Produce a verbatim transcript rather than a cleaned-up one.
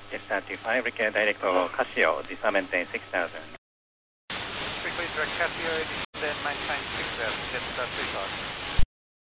Yes, thirty-five, Rica direct to Casio, descend maintain six thousand. Quickly direct Casio, descend maintain